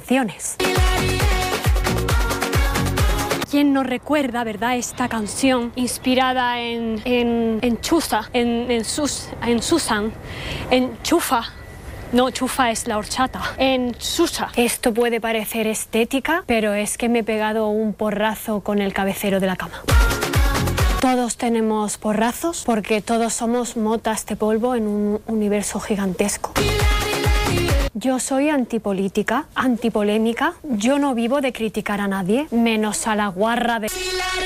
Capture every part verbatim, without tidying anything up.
vacaciones. ¿Quién no recuerda, verdad, esta canción inspirada en, en, en Chusa, en, en, Sus, en Susan, en Chufa? No, Chufa es la horchata. En Susa. Esto puede parecer estética, pero es que me he pegado un porrazo con el cabecero de la cama. Todos tenemos porrazos porque todos somos motas de polvo en un universo gigantesco. Yo soy antipolítica, antipolémica. Yo no vivo de criticar a nadie, menos a la guarra de...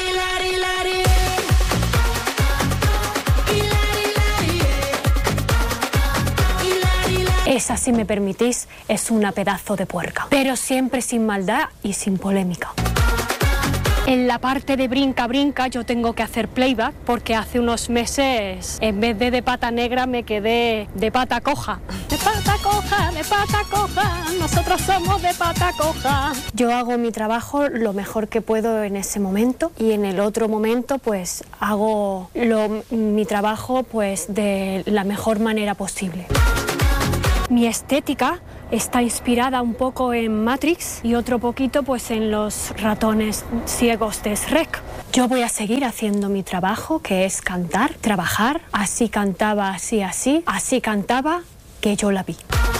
Esa, si me permitís, es una pedazo de puerca. Pero siempre sin maldad y sin polémica. En la parte de brinca, brinca, yo tengo que hacer playback porque hace unos meses, en vez de de pata negra, me quedé de pata coja. De pata coja, de pata coja, nosotros somos de pata coja. Yo hago mi trabajo lo mejor que puedo en ese momento y en el otro momento pues hago lo, mi trabajo pues de la mejor manera posible. Mi estética está inspirada un poco en Matrix y otro poquito pues en los ratones ciegos de Shrek. Yo voy a seguir haciendo mi trabajo, que es cantar, trabajar. Así cantaba, así, así. Así cantaba, que yo la vi.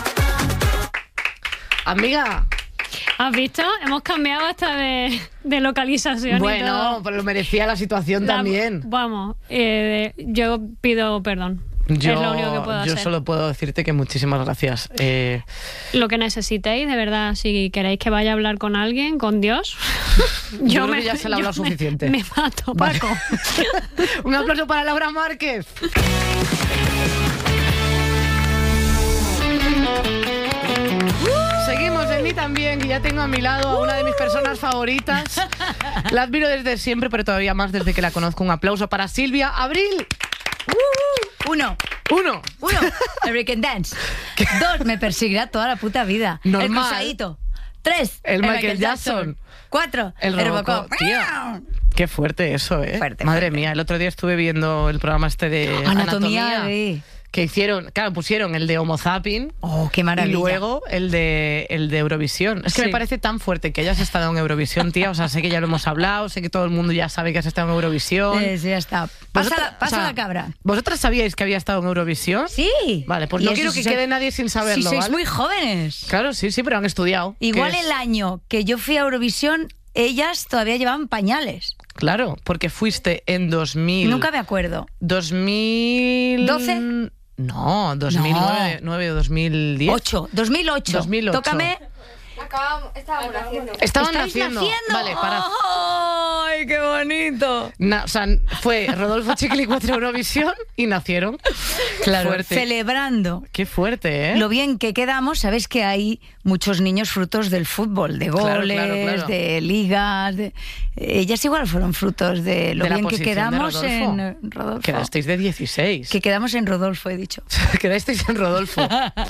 Amiga. ¿Has visto? Hemos cambiado hasta de, de localización. Bueno, y todo. pero lo merecía la situación la, también. Vamos, eh, yo pido perdón. Yo, es lo único que puedo yo hacer. solo puedo decirte que muchísimas gracias. Eh... Lo que necesitéis, de verdad, si queréis que vaya a hablar con alguien, con Dios. yo, yo creo me, que ya se le ha hablado suficiente. Me, me mato, vale. Paco. Un aplauso para Laura Márquez. Seguimos en mí también, que ya tengo a mi lado a una de mis personas favoritas. La admiro desde siempre, pero todavía más desde que la conozco. Un aplauso para Silvia Abril. Uh, uno. Uno. Uno. El break and dance. ¿Qué? Dos. Me perseguirá toda la puta vida. Normal. El cruzadito. Tres. El, el Michael, Michael Jackson. Jackson. Cuatro. El, el Robocop. Tía, qué fuerte eso, ¿eh? Fuerte, Madre fuerte. mía, el otro día estuve viendo el programa este de Anatomía, Anatomía de... que hicieron, claro, pusieron el de Homo Zapping. Oh, qué maravilla. Y luego el de, el de Eurovisión. Es que sí. me parece tan fuerte que hayas estado en Eurovisión, tía. O sea, sé que ya lo hemos hablado, sé que todo el mundo ya sabe que has estado en Eurovisión. Sí, sí, ya está. Pasa, la, pasa o sea, la cabra. ¿Vosotras sabíais que había estado en Eurovisión? Sí. Vale, pues no quiero que quede nadie sin saberlo, Si sois ¿vale? muy jóvenes. Claro, sí, sí, pero han estudiado. Igual el año que yo fui a Eurovisión, ellas todavía llevaban pañales. Claro, porque fuiste en dos mil... Nunca me acuerdo. dos mil... ¿doce? No, dos mil nueve, no. nueve o dos mil diez. ocho, dos mil ocho. dos mil ocho. Tócame. Acabamos, estábamos naciendo. Estaban ¿Estáis naciendo. naciendo? Vale, para. ¡Ay, qué bonito! Na, o sea, fue Rodolfo Chiquilicuatre Eurovisión y nacieron. Claro, fuerte. Celebrando. Qué fuerte, ¿eh? Lo bien que quedamos, sabes que hay muchos niños frutos del fútbol, de goles, claro, claro, claro. de ligas. De... Ellas igual fueron frutos de lo de la bien que quedamos de Rodolfo. en Rodolfo. Quedasteis de dieciséis. Que quedamos en Rodolfo, he dicho. Quedasteis en Rodolfo.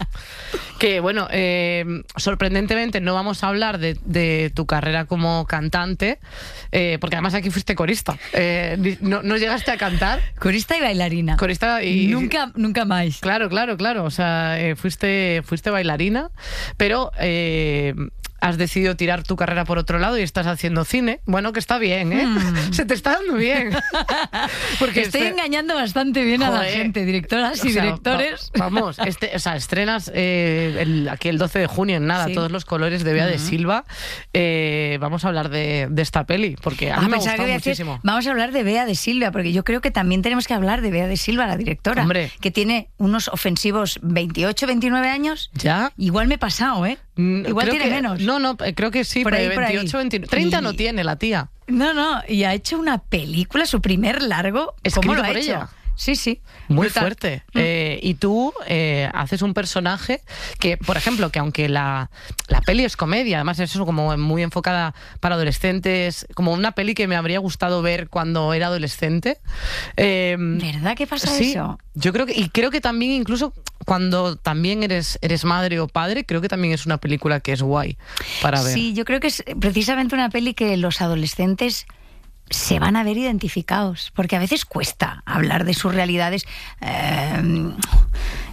Que bueno, eh, sorprendentemente no vamos a hablar de, de tu carrera como cantante, eh, porque además aquí fuiste corista. Eh, no, no llegaste a cantar. Corista y bailarina. Corista y... Nunca, nunca más. Claro, claro, claro. O sea, eh, fuiste, fuiste bailarina, pero... Eh, has decidido tirar tu carrera por otro lado y estás haciendo cine. Bueno, que está bien, ¿eh? Mm. Se te está dando bien. Porque estoy este... engañando bastante bien Joder. a la gente, directoras y o sea, directores. Va, vamos, este, o sea, estrenas eh, el, aquí el doce de junio en nada, sí. Todos los colores de Bea uh-huh. de Silva. Eh, vamos a hablar de, de esta peli, porque a mí ah, me ha gustado muchísimo. Decir, vamos a hablar de Bea de Silva, porque yo creo que también tenemos que hablar de Bea de Silva, la directora. Hombre. Que tiene unos ofensivos veintiocho, veintinueve años. ¿Ya? Igual me he pasado, ¿eh? Mm, Igual tiene que, menos. No, no, creo que sí, por ahí, veintiocho, veintinueve. treinta y... no tiene la tía. No, no, y ha hecho una película, su primer largo. Escrito ¿Cómo lo ha por hecho? ella. Sí, sí. Muy brutal. fuerte. Mm. Eh, y tú eh, haces un personaje que, por ejemplo, que aunque la, la peli es comedia, además es eso como muy enfocada para adolescentes, como una peli que me habría gustado ver cuando era adolescente. Eh, ¿Verdad que pasa sí, eso? Yo creo que, y creo que también incluso cuando también eres, eres madre o padre, creo que también es una película que es guay para ver. Sí, yo creo que es precisamente una peli que los adolescentes se van a ver identificados, porque a veces cuesta hablar de sus realidades eh,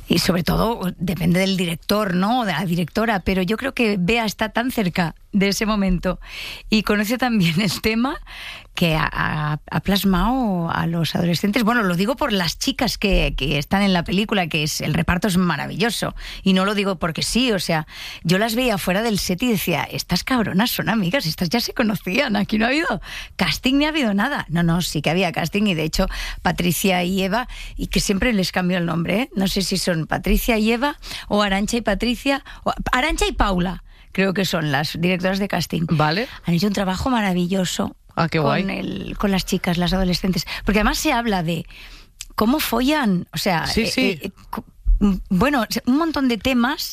Y sobre todo depende del director, ¿no? De la directora, pero yo creo que Bea está tan cerca de ese momento y conoce también el tema que ha, ha, ha plasmado a los adolescentes. Bueno, lo digo por las chicas que, que están en la película, que es el reparto es maravilloso. Y no lo digo porque sí, o sea, yo las veía fuera del set y decía, estas cabronas son amigas, estas ya se conocían, aquí no ha habido casting ni ha habido nada. No, no, sí que había casting y de hecho Patricia y Eva, y que siempre les cambio el nombre, ¿eh? No sé si son Patricia y Eva o Arantxa y Patricia, o Arantxa y Paula, creo que son las directoras de casting. Vale. Han hecho un trabajo maravilloso. Ah, qué guay. Con, el, con las chicas, las adolescentes. Porque además se habla de cómo follan, o sea, sí, sí. Eh, eh, bueno, un montón de temas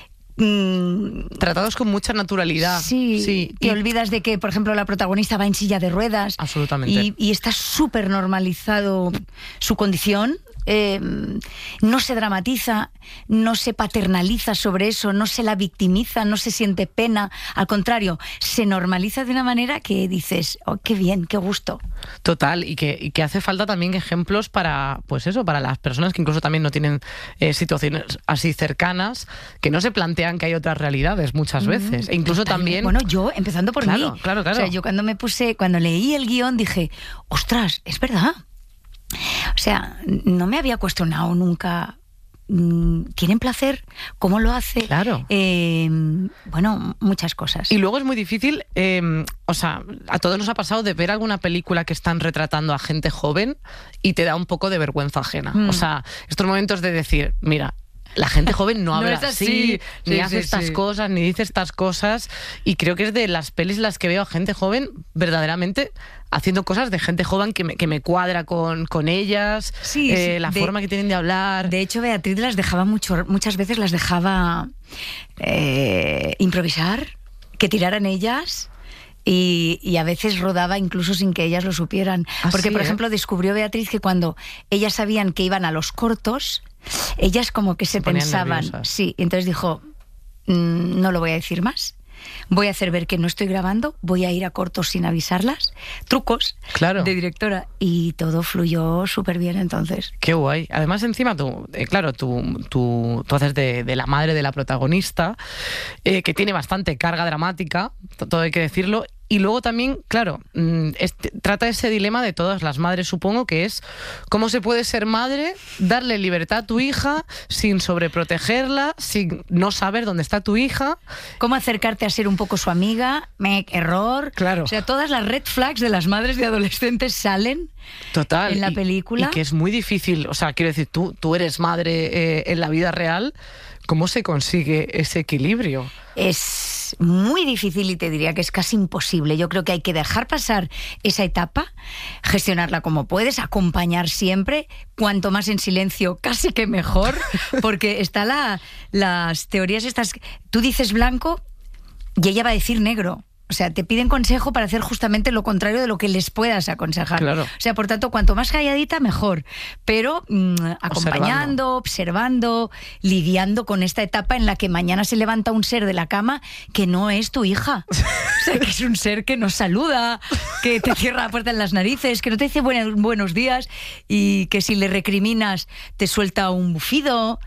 mmm, tratados con mucha naturalidad. Sí, sí. te y... olvidas de que, por ejemplo, la protagonista va en silla de ruedas. Absolutamente. Y, y está súper normalizado su condición. Eh, no se dramatiza, no se paternaliza sobre eso, no se la victimiza, no se siente pena, al contrario, se normaliza de una manera que dices, oh, qué bien, qué gusto. Total, y que, y que hace falta también ejemplos para, pues eso, para las personas que incluso también no tienen eh, situaciones así cercanas, que no se plantean que hay otras realidades muchas veces, mm, e incluso totalmente. También... Bueno, yo, empezando por claro, mí, claro, claro. O sea, yo cuando me puse, cuando leí el guión dije, ostras, es verdad. O sea, no me había cuestionado nunca. ¿Tienen placer? ¿Cómo lo hace? Claro. Eh, bueno, muchas cosas. Y luego es muy difícil, eh, o sea, a todos nos ha pasado de ver alguna película que están retratando a gente joven y te da un poco de vergüenza ajena. Mm. O sea, estos momentos de decir, mira, la gente joven no habla no así, así, ni sí, hace sí, estas sí. cosas, ni dice estas cosas. Y creo que es de las pelis las que veo a gente joven verdaderamente haciendo cosas de gente joven que me, que me cuadra con, con ellas, sí, eh, sí, la de, forma que tienen de hablar. De hecho, Beatriz las dejaba mucho, muchas veces las dejaba eh, improvisar, que tiraran ellas. Y, y a veces rodaba incluso sin que ellas lo supieran. ¿Ah, Porque, sí, por eh? ejemplo, descubrió Beatriz que cuando ellas sabían que iban a los cortos, ellas como que se, se pensaban... nerviosas. Sí, entonces dijo, mmm, no lo voy a decir más. Voy a hacer ver que no estoy grabando, voy a ir a cortos sin avisarlas. Trucos claro. de directora. Y todo fluyó súper bien entonces. Qué guay. Además, encima, tú, eh, claro, tú, tú, tú haces de, de la madre de la protagonista, eh, que tiene bastante carga dramática, todo hay que decirlo. Y luego también, claro, este, trata ese dilema de todas las madres, supongo, que es cómo se puede ser madre, darle libertad a tu hija sin sobreprotegerla, sin no saber dónde está tu hija. Cómo acercarte a ser un poco su amiga, me, error. Claro. O sea, todas las red flags de las madres de adolescentes salen Total. en la y, película. Y que es muy difícil, o sea, quiero decir, tú, tú eres madre eh, en la vida real, ¿cómo se consigue ese equilibrio? Es muy difícil y te diría que es casi imposible. Yo creo que hay que dejar pasar esa etapa, gestionarla como puedes, acompañar siempre, cuanto más en silencio, casi que mejor, porque está la, las teorías estas, tú dices blanco y ella va a decir negro. O sea, te piden consejo para hacer justamente lo contrario de lo que les puedas aconsejar. Claro. O sea, por tanto, cuanto más calladita, mejor. Pero mmm, acompañando, observando. observando, lidiando con esta etapa en la que mañana se levanta un ser de la cama que no es tu hija. O sea, que es un ser que nos saluda, que te cierra la puerta en las narices, que no te dice buenos, buenos días y que si le recriminas te suelta un bufido,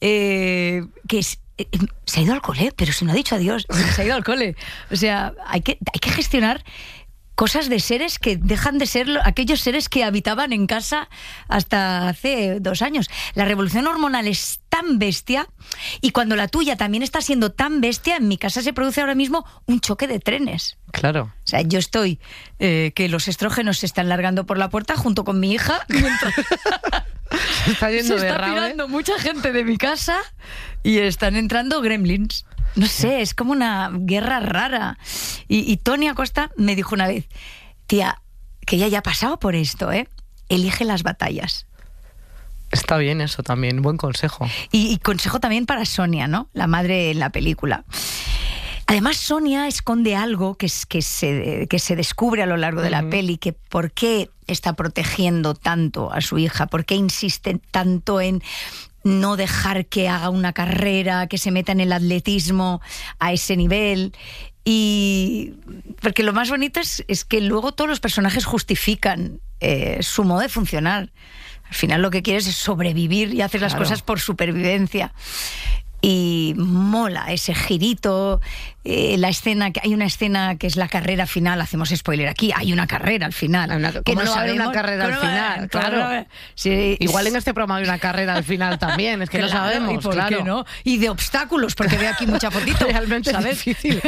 eh, que es... Se ha ido al cole, pero si no ha dicho adiós, se ha ido al cole. O sea, hay que, hay que gestionar cosas de seres que dejan de ser aquellos seres que habitaban en casa hasta hace dos años. La revolución hormonal es tan bestia y cuando la tuya también está siendo tan bestia, en mi casa se produce ahora mismo un choque de trenes. Claro. O sea, yo estoy, eh, que los estrógenos se están largando por la puerta junto con mi hija. Mientras... Se está yendo se de está rave. tirando mucha gente de mi casa y están entrando gremlins. No sé, es como una guerra rara. Y, y Tony Acosta me dijo una vez, tía, que ella ya ha pasado por esto, ¿eh? Elige las batallas. Está bien eso también, buen consejo. Y, y consejo también para Sonia, ¿no? La madre en la película. Además, Sonia esconde algo que, es, que, se, que se descubre a lo largo de la uh-huh. peli, que por qué está protegiendo tanto a su hija, por qué insiste tanto en no dejar que haga una carrera, que se meta en el atletismo a ese nivel. Y porque lo más bonito es, es que luego todos los personajes justifican eh, su modo de funcionar. Al final lo que quieres es sobrevivir y hacer las Claro. cosas por supervivencia. Y mola ese girito, eh, la escena, que hay una escena que es la carrera final, hacemos spoiler aquí, hay una carrera al final. Hay una- que ¿cómo no va a haber sabemos- una carrera al ¿cómo no va a final? haber? ¿Cómo no va a haber? Claro. Sí, Igual en este programa hay una carrera al final también, es que no Claro, sabemos, ¿y por claro. qué no? Y de obstáculos, porque veo aquí mucha fotito. Realmente ¿sabes? es difícil.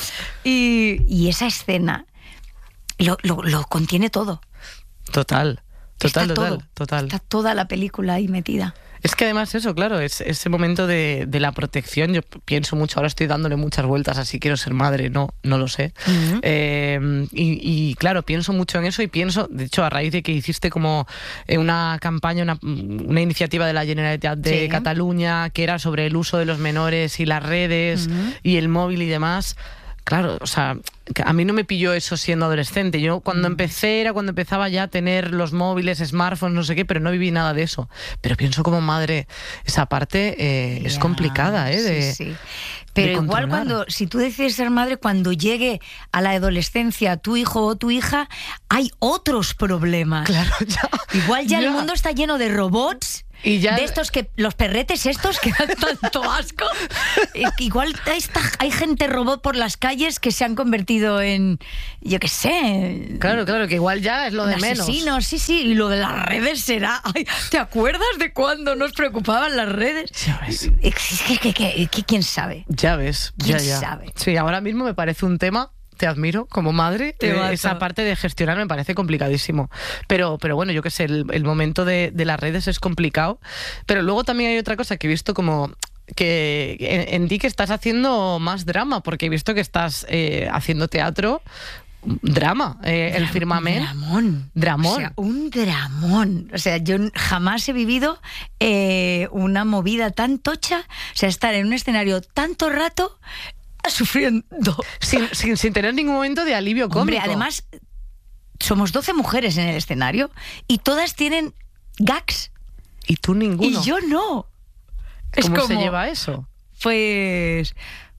y, y esa escena lo, lo, lo contiene todo. Total, total, Está total, todo. total. Está toda la película ahí metida. Es que además eso, claro, es ese momento de, de la protección. Yo pienso mucho, ahora estoy dándole muchas vueltas, así quiero ser madre, no, no lo sé. Ujú. Eh, y, y, claro, pienso mucho en eso y pienso, de hecho, a raíz de que hiciste como eh, una campaña, una, una iniciativa de la Generalitat de Sí. Cataluña que era sobre el uso de los menores y las redes Ujú. y el móvil y demás. Claro, o sea, que a mí no me pilló eso siendo adolescente. Yo cuando empecé era cuando empezaba ya a tener los móviles, smartphones, no sé qué, pero no viví nada de eso. Pero pienso como madre, esa parte eh, es Ya, complicada, ¿eh? De, sí, sí. Pero de igual controlar. cuando, si tú decides ser madre, cuando llegue a la adolescencia tu hijo o tu hija, hay otros problemas. Claro, ya. Igual ya, Ya. el mundo está lleno de robots. Y ya- De estos que, los perretes estos que dan tanto asco. Eh, que igual hay, esta- hay gente robot por las calles que se han convertido en, yo qué sé, Claro, claro, que igual ya es lo de en menos. asesinos, sí, sí, y lo de las redes será... Ay, ¿te acuerdas de cuando nos preocupaban las redes? Ya ves. Es que, que- que- que- ¿quién sabe? Ya ves, ya, ¿Quién ya. sabe? Sí, ahora mismo me parece un tema. Te admiro como madre. Te eh, mato. esa parte de gestionar me parece complicadísimo. Pero, pero bueno, yo qué sé, el, el momento de, de las redes es complicado. Pero luego también hay otra cosa que he visto como que en, en ti que estás haciendo más drama, porque he visto que estás eh, haciendo teatro. Drama, eh, el Dram- firmament. Dramón. Dramón. O sea, un dramón. O sea, yo jamás he vivido eh, una movida tan tocha. O sea, estar en un escenario tanto rato sufriendo. Sin, sin, sin tener ningún momento de alivio cómico. Hombre, además, somos doce mujeres en el escenario y todas tienen gags. Y tú ninguno. Y yo no. ¿Cómo es como, se lleva eso? Pues,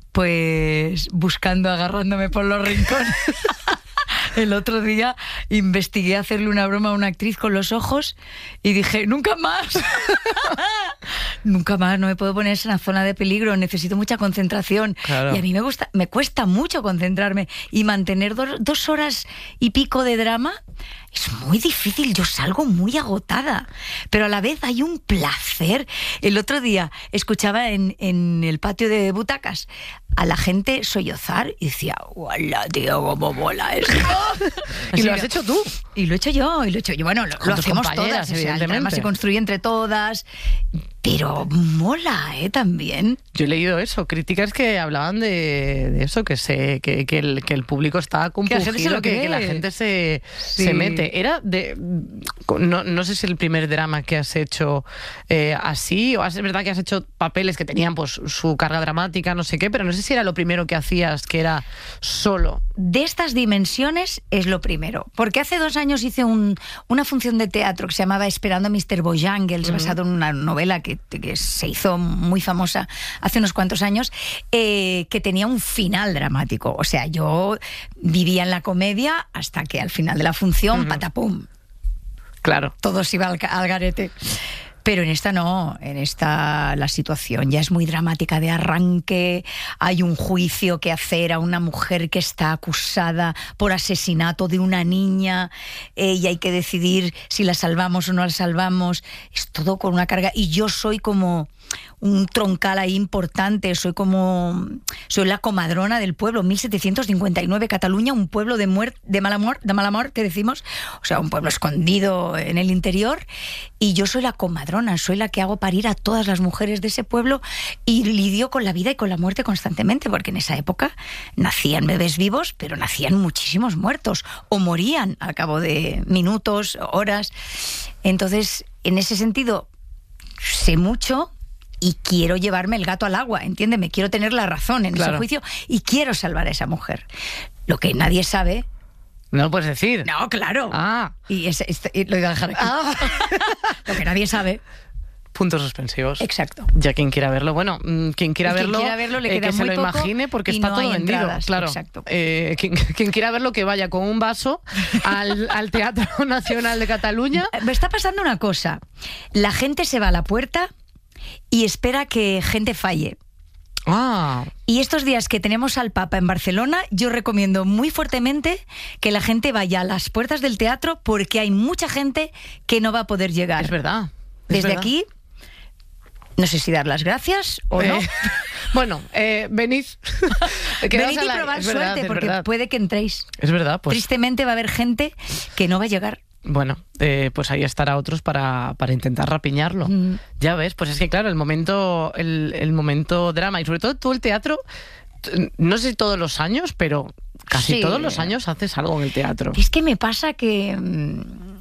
pues buscando, agarrándome por los rincones. El otro día investigué hacerle una broma a una actriz con los ojos y dije, nunca más. Nunca más, no me puedo poner en una zona de peligro, necesito mucha concentración. Claro. Y a mí me gusta, me cuesta mucho concentrarme y mantener do- dos horas y pico de drama es muy difícil, yo salgo muy agotada, pero a la vez hay un placer. El otro día escuchaba en, en el patio de butacas a la gente sollozar y decía, ¡hola, tío, cómo mola esto! ¿Y lo Así has que- hecho tú? Y lo he hecho yo, y lo he hecho yo. Bueno, lo, Con lo tus hacemos compañeras, todas, o sea, el drama evidentemente. se construye entre todas, pero mola, ¿eh? También. Yo he leído eso, críticas que hablaban de, de eso, que se que, que, el, que el público está Que la gente se compungido, lo que, que la cree. gente se, Sí. se mete. Era de... No, no sé si el primer drama que has hecho eh, así, o es verdad que has hecho papeles que tenían pues su carga dramática, no sé qué, pero no sé si era lo primero que hacías, que era solo. De estas dimensiones es lo primero. Porque hace dos años hice un- una función de teatro que se llamaba Esperando a mister Bojangles, basado en una novela que, que se hizo muy famosa hace unos cuantos años, eh, que tenía un final dramático. O sea, yo vivía en la comedia hasta que al final de la función, patapum, Claro. todo se iba al, ca- al garete. Pero en esta no, en esta la situación ya es muy dramática de arranque, hay un juicio que hacer a una mujer que está acusada por asesinato de una niña eh, y hay que decidir si la salvamos o no la salvamos, es todo con una carga y yo soy como un troncal ahí importante, soy como soy la comadrona del pueblo, mil setecientos cincuenta y nueve, Cataluña, un pueblo de muerte, de mala muerte, de mala muerte decimos, o sea, un pueblo escondido en el interior y yo soy la comadrona, soy la que hago parir a todas las mujeres de ese pueblo y lidio con la vida y con la muerte constantemente, porque en esa época nacían bebés vivos, pero nacían muchísimos muertos o morían al cabo de minutos, horas. Entonces, en ese sentido, sé mucho y quiero llevarme el gato al agua, entiéndeme, quiero tener la razón en Claro. ese juicio y quiero salvar a esa mujer. Lo que nadie sabe... No lo puedes decir. No, claro. Ah. Y, es- es- y lo iba a dejar aquí. Lo que nadie sabe Puntos suspensivos. Exacto. Ya quien quiera verlo, bueno, quien quiera Quien verlo, quiera verlo le eh, queda que se muy lo poco imagine porque y está no todo hay vendido. entradas. Claro. Exacto. Eh, quien, quien quiera verlo que vaya con un vaso al, al Teatro Nacional de Cataluña. Me está pasando una cosa. La gente se va a la puerta y espera que gente falle. Ah. Y estos días que tenemos al Papa en Barcelona, yo recomiendo muy fuertemente que la gente vaya a las puertas del teatro porque hay mucha gente que no va a poder llegar. Es verdad. Es Desde verdad. aquí, no sé si dar las gracias o Eh, no. Bueno, eh, venid. Quedaos Venid a y la- probad es verdad, suerte es porque verdad. puede que entréis. Es verdad, pues. Tristemente va a haber gente que no va a llegar. Bueno, eh, pues ahí estará otros para, para intentar rapiñarlo. Mm. Ya ves, pues es que claro, el momento, el, el momento drama y sobre todo tú el teatro, t- no sé si todos los años, pero casi Sí. todos los años haces algo en el teatro. Es que me pasa que, mm,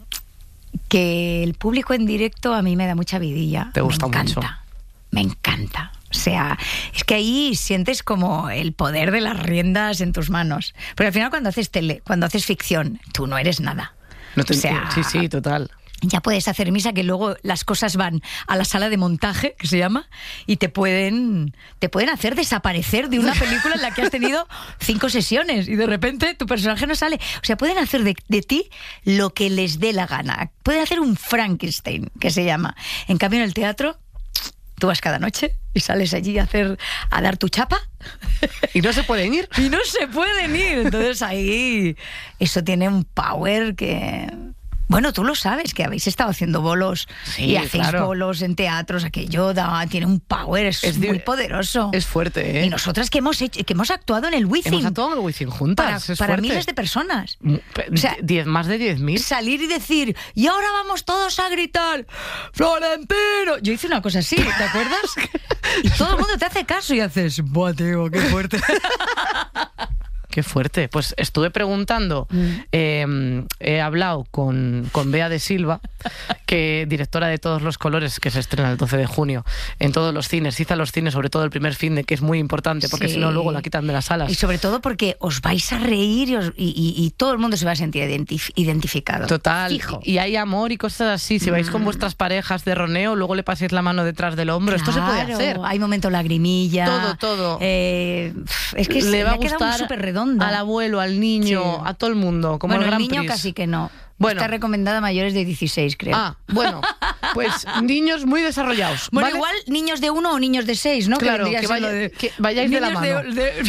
que el público en directo a mí me da mucha vidilla. Te gusta me encanta, mucho. Me encanta. O sea, es que ahí sientes como el poder de las riendas en tus manos. Pero al final cuando haces tele, cuando haces ficción, tú no eres nada. No te o sea, sí, sí, total. ya puedes hacer misa, que luego las cosas van a la sala de montaje, que se llama, y te pueden, te pueden hacer desaparecer de una película en la que has tenido cinco sesiones y de repente tu personaje no sale. O sea, pueden hacer de, de ti lo que les dé la gana. Pueden hacer un Frankenstein, que se llama. En cambio, en el teatro, tú vas cada noche y sales allí a hacer, a dar tu chapa. Y no se pueden ir. Y no se pueden ir. Entonces ahí eso tiene un power que... Bueno, tú lo sabes, que habéis estado haciendo bolos Sí, y hacéis claro. bolos en teatros, aquello da, tiene un power, es, Es di- muy poderoso. Es fuerte, ¿eh? Y nosotras que hemos hecho, que hemos actuado en el Wizzing Hemos actuado en el Wizzing para, juntas. es para fuerte. miles de personas. Mm, pe- O sea, diez, más de diez mil. Salir y decir, y ahora vamos todos a gritar, ¡Florentino! Yo hice una cosa así, ¿te acuerdas? Y todo el mundo te hace caso y haces, ¡buah, tío, qué fuerte! Qué fuerte. Pues estuve preguntando, Mm. eh, he hablado con, con Bea de Silva, que directora de Todos los Colores, que se estrena el doce de junio en todos los cines. Hizo a los cines, sobre todo el primer fin de que es muy importante, porque Sí. si no luego la quitan de las salas. Y sobre todo porque os vais a reír y, os- y- y- y todo el mundo se va a sentir identif- identificado. Total. Fijo. Y hay amor y cosas así. Si vais con vuestras parejas de roneo, luego le paséis la mano detrás del hombro. Esto se puede Claro, hacer. Hay momento lagrimilla. Todo, todo. Eh, pf, es que se- le va a me ha quedado gustar súper redonda. al abuelo, al niño, Sí. a todo el mundo, como bueno, el Gran el niño Prix. casi que no. Bueno. Está recomendada a mayores de dieciséis, creo. Ah, bueno, pues niños muy desarrollados. Bueno, ¿vale? igual niños de uno o niños de seis, ¿no? Claro, vendría que a ser vaya- lo de- que vayáis de la niños mano. de-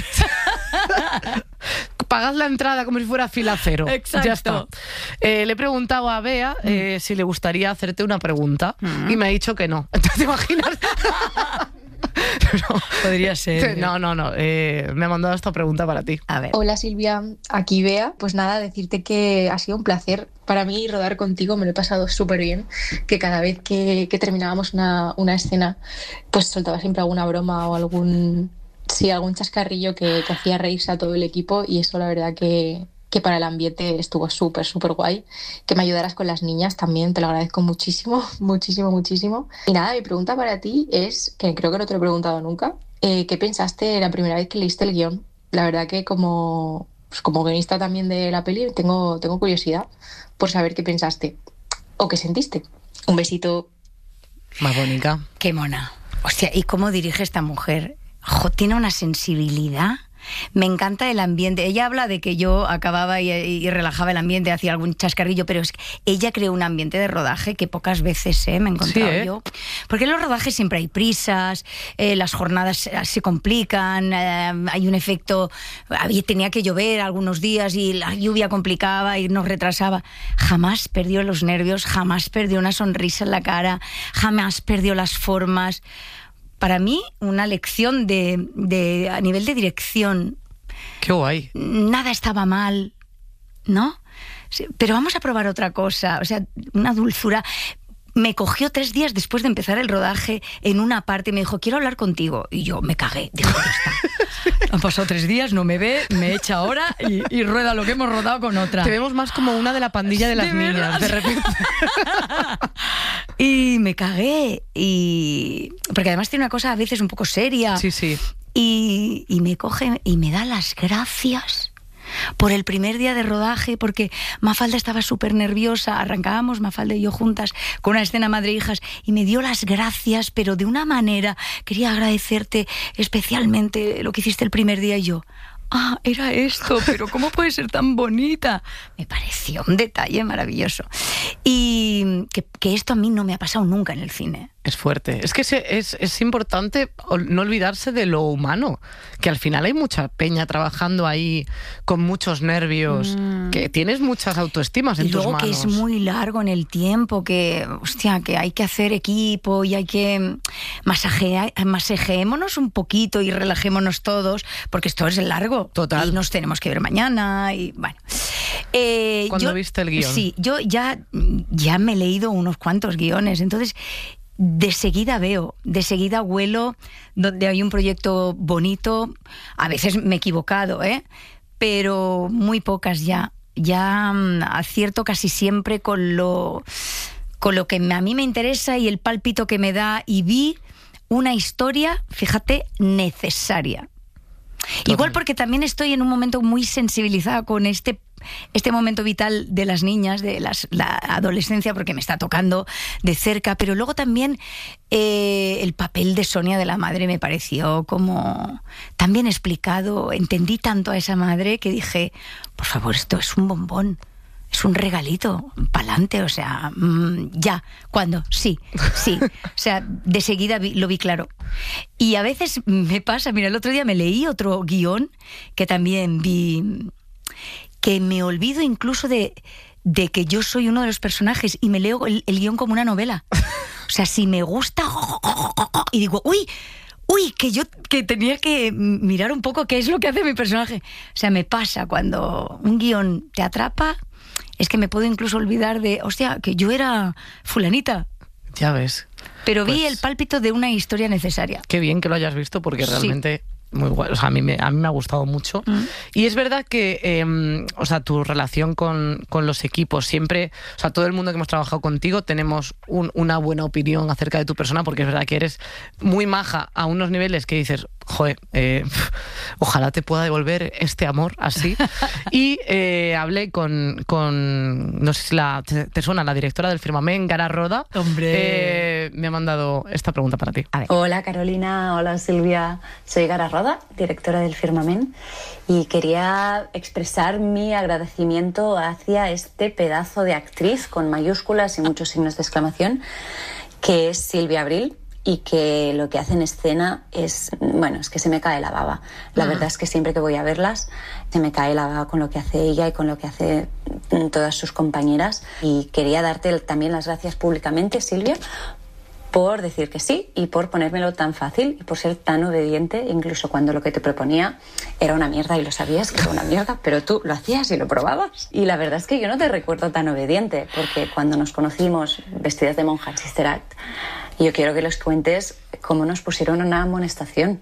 Pagad la entrada como si fuera fila cero. Exacto. Ya está. Eh, le he preguntado a Bea eh, si le gustaría hacerte una pregunta y me ha dicho que no. ¿Te imaginas? No. Podría ser. No, no, no. eh, me ha mandado esta pregunta para ti. A ver. Hola Silvia, aquí Bea. Pues nada, decirte que ha sido un placer para mí rodar contigo, me lo he pasado súper bien, que cada vez que, que terminábamos una, una escena, pues soltaba siempre alguna broma o algún, sí, algún chascarrillo que, que hacía reírse a todo el equipo y eso la verdad que, que para el ambiente estuvo súper, súper guay. Que me ayudaras con las niñas también, te lo agradezco muchísimo, muchísimo, muchísimo. Y nada, mi pregunta para ti es, que creo que no te lo he preguntado nunca, eh, ¿qué pensaste la primera vez que leíste el guión? La verdad que como, pues como guionista también de la peli tengo, tengo curiosidad por saber qué pensaste o qué sentiste. Un besito. Más bonita. Qué mona. Hostia, ¿y cómo dirige esta mujer? Jo, tiene una sensibilidad. Me encanta el ambiente. Ella habla de que yo acababa y, y relajaba el ambiente, hacía algún chascarrillo, pero es que ella creó un ambiente de rodaje que pocas veces eh, me he encontrado Sí, ¿eh? yo. Porque en los rodajes siempre hay prisas, eh, las jornadas se complican, eh, hay un efecto... Había, tenía que llover algunos días y la lluvia complicaba y nos retrasaba. Jamás perdió los nervios, jamás perdió una sonrisa en la cara, jamás perdió las formas. Para mí, una lección de, de a nivel de dirección. Qué guay. Nada estaba mal, ¿no? Sí, pero vamos a probar otra cosa. O sea, una dulzura. Me cogió tres días después de empezar el rodaje en una parte y me dijo, quiero hablar contigo. Y yo me cagué. Dije, ya está. Han pasado tres días, no me ve, me echa ahora y, y rueda lo que hemos rodado con otra. Te vemos más como una de la pandilla de las De niñas, verdad. de repente. Y me cagué. Y porque además tiene una cosa a veces un poco seria. Sí, sí. Y, y me coge y me da las gracias por el primer día de rodaje, porque Mafalda estaba súper nerviosa, arrancábamos Mafalda y yo juntas con una escena madre e hijas y me dio las gracias, pero de una manera, quería agradecerte especialmente lo que hiciste el primer día y yo... Ah, era esto, pero ¿cómo puede ser tan bonita? Me pareció un detalle maravilloso. Y que, que esto a mí no me ha pasado nunca en el cine. Es fuerte. Es que se, es, es importante no olvidarse de lo humano, que al final hay mucha peña trabajando ahí con muchos nervios, mm. que tienes muchas autoestimas en y luego tus manos. Que es muy largo en el tiempo, que, hostia, que hay que hacer equipo y hay que masajear, masajeémonos un poquito y relajémonos todos, porque esto es largo. Total. Y nos tenemos que ver mañana y bueno. Eh, ¿Cuándo yo, viste el guión? Sí, yo ya, ya me he leído unos cuantos guiones, entonces... De seguida veo, de seguida huelo donde hay un proyecto bonito. A veces me he equivocado, ¿eh? Pero muy pocas ya. Ya um, acierto casi siempre con lo, con lo que a mí me interesa y el pálpito que me da. Y vi una historia, fíjate, necesaria. Total. Igual porque también estoy en un momento muy sensibilizada con este este momento vital de las niñas, de las, la adolescencia, porque me está tocando de cerca, pero luego también eh, el papel de Sonia de la madre me pareció como tan bien explicado, entendí tanto a esa madre que dije, por favor, esto es un bombón, es un regalito, pa'lante, o sea, mmm, ya, ¿cuándo? Sí, sí, o sea, de seguida vi, lo vi claro. Y a veces me pasa, mira, el otro día me leí otro guión que también vi... que me olvido incluso de, de que yo soy uno de los personajes y me leo el, el guión como una novela. O sea, si me gusta y digo, uy, uy, que yo que tenía que mirar un poco qué es lo que hace mi personaje. O sea, me pasa cuando un guión te atrapa, es que me puedo incluso olvidar de, hostia, que yo era fulanita. Ya ves. Pero vi pues, el pálpito de una historia necesaria. Qué bien que lo hayas visto, porque realmente... Sí. Muy guay, o sea, a mí me, a mí me ha gustado mucho. Mm. Y es verdad que, eh, o sea, tu relación con, con los equipos, siempre, o sea, todo el mundo que hemos trabajado contigo tenemos un, una buena opinión acerca de tu persona, porque es verdad que eres muy maja a unos niveles que dices, joder, eh, ojalá te pueda devolver este amor así. Y eh, hablé con, con, no sé si la, te, te suena, la directora del Firmament, Gara Roda. Hombre. Eh, me ha mandado esta pregunta para ti. A ver. Hola Carolina, hola Silvia, soy Gara Roda, directora del Firmament, y quería expresar mi agradecimiento hacia este pedazo de actriz con mayúsculas y muchos signos de exclamación, que es Silvia Abril, y que lo que hace en escena es, bueno, es que se me cae la baba. La ah. verdad es que siempre que voy a verlas se me cae la baba con lo que hace ella y con lo que hace todas sus compañeras. Y quería darte también las gracias públicamente, Silvia, por decir que sí y por ponérmelo tan fácil y por ser tan obediente, incluso cuando lo que te proponía era una mierda y lo sabías que era una mierda, pero tú lo hacías y lo probabas. Y la verdad es que yo no te recuerdo tan obediente, porque cuando nos conocimos vestidas de monja en Sister Act, yo quiero que les cuentes cómo nos pusieron una amonestación.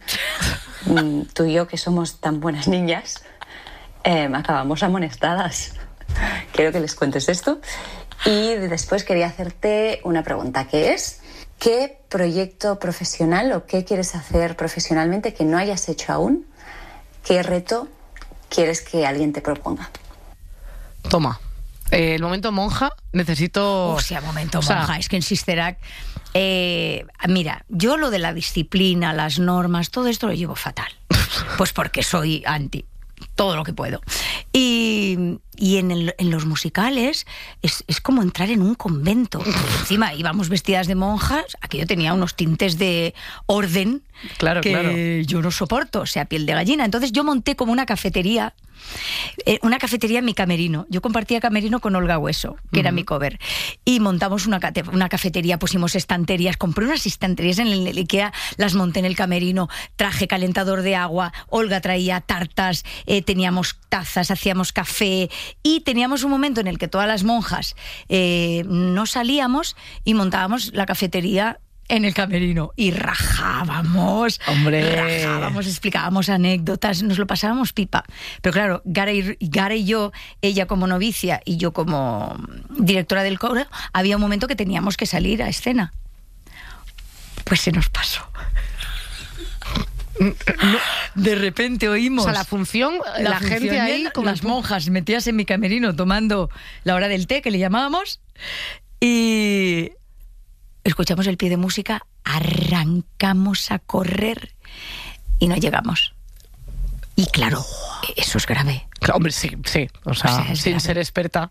Tú y yo, que somos tan buenas niñas, eh, acabamos amonestadas. Quiero que les cuentes esto. Y después quería hacerte una pregunta, que es... ¿qué proyecto profesional o qué quieres hacer profesionalmente que no hayas hecho aún? ¿Qué reto quieres que alguien te proponga? Toma. Eh, el momento monja, necesito... O sea, momento o sea, monja. Es que en Sister Act... Eh, mira, yo lo de la disciplina, las normas, todo esto lo llevo fatal. Pues porque soy anti. Todo lo que puedo. Y, y en, el, en los musicales es, es como entrar en un convento. Encima íbamos vestidas de monjas, aquello tenía unos tintes de orden, claro, que claro. yo no soporto, o sea, piel de gallina. Entonces yo monté como una cafetería, eh, una cafetería en mi camerino. Yo compartía camerino con Olga Hueso, que uh-huh. era mi cover. Y montamos una, una cafetería, pusimos estanterías, compré unas estanterías en el IKEA, las monté en el camerino, traje calentador de agua, Olga traía tartas, eh, teníamos tazas, hacíamos café y teníamos un momento en el que todas las monjas eh, no salíamos y montábamos la cafetería en el camerino y rajábamos, hombre, rajábamos, explicábamos anécdotas, nos lo pasábamos pipa. Pero claro, Gara y, Gara y yo, ella como novicia y yo como directora del coro, había un momento que teníamos que salir a escena. Pues se nos pasó. De repente oímos... O sea, la función, la, la gente función ahí... Con las monjas metidas en mi camerino tomando la hora del té, que le llamábamos, y escuchamos el pie de música, arrancamos a correr y no llegamos. Y claro, eso es grave. Hombre, sí, sí. O sea, O sea, es sin grave. ser experta.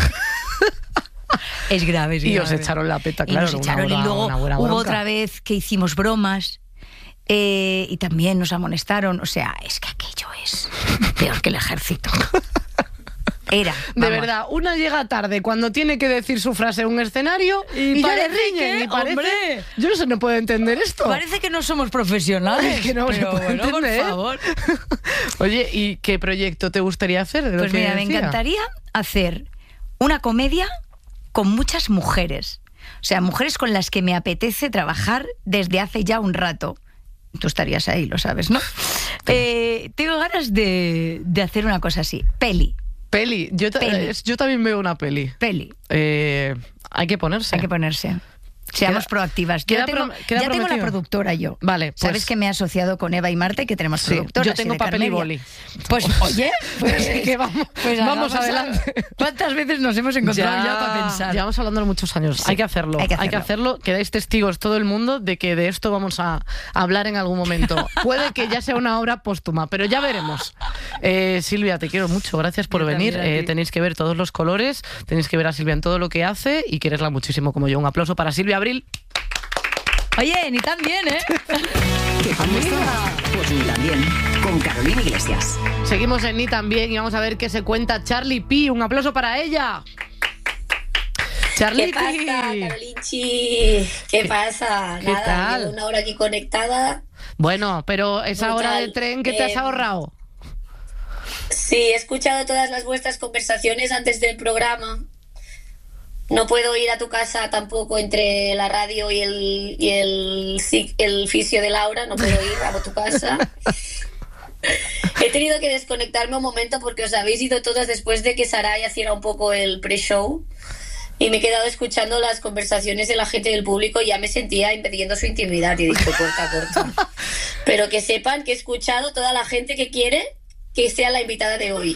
Es grave, es Y grave. os echaron la peta, Y claro. nos echaron, una, y luego una buena hubo bronca. otra vez que hicimos bromas eh, y también nos amonestaron. O sea, es que aquello es peor que el ejército. Era. De vamos. verdad, una llega tarde cuando tiene que decir su frase en un escenario y, Y ya le parece riñen. que, Y parece, hombre. yo no sé, no puedo entender esto. Parece que no somos profesionales. Es que no se pero puede bueno, por entender. favor. Oye, ¿y qué proyecto te gustaría hacer? De lo Pues que mira, me decía? encantaría hacer una comedia con muchas mujeres. O sea, mujeres con las que me apetece trabajar desde hace ya un rato. Tú estarías ahí, lo sabes, ¿no? Eh, tengo ganas de, de hacer una cosa así. Peli. Peli. Yo, ta- Peli. yo también veo una peli. Peli. Eh, hay que ponerse. Hay que ponerse. Seamos Queda- proactivas. Yo queda tengo, prom- queda ya tengo la prometido. productora yo. Vale, pues- Sabes que me he asociado con Eva y Marte, que tenemos Sí, productoras. yo tengo y de papel y Carmelia. boli. Pues, oye, pues, Que vamos, pues vamos hagamos adelante. algo. ¿Cuántas veces nos hemos encontrado ya, para pensar? Llevamos hablando muchos años. Sí, hay que hacerlo. hay que Hay que hacerlo. hacerlo. Quedáis testigos todo el mundo de que de esto vamos a hablar en algún momento. Puede que ya sea una obra póstuma, pero ya veremos. Eh, Silvia, te quiero mucho. Gracias por Yo venir. también a Eh, ti. tenéis que ver todos los colores. Tenéis que ver a Silvia en todo lo que hace y quererla muchísimo como yo. Un aplauso para Silvia Abril. Oye, ni tan bien, ¿eh? ¿Qué tal está? Pues ni tan bien. Con Carolina Iglesias. Seguimos en Ni también y vamos a ver qué se cuenta Charlie P. Un aplauso para ella. Charlie ¿Qué pasa, Carolinchi? ¿Qué pasa? ¿Qué Nada, tal? llevo una hora aquí conectada. Bueno, pero esa Brutal. hora de tren, ¿qué te has Eh, ahorrado? Sí, he escuchado todas las vuestras conversaciones antes del programa. No puedo ir a tu casa tampoco entre la radio y el, y el, ci- el fisio de Laura. No puedo ir a tu casa. He tenido que desconectarme un momento porque os habéis ido todas después de que Saray hiciera un poco el pre-show. Y me he quedado escuchando las conversaciones de la gente del público y ya me sentía invadiendo su intimidad. Y he dicho, corta, corta. Pero que sepan que he escuchado toda la gente que quiere que sea la invitada de hoy.